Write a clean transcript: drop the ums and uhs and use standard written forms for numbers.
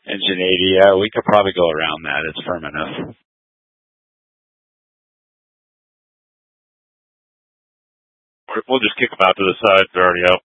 Engine 80, yeah, we could probably go around that. It's firm enough. We'll just kick them out to the side. They're already out.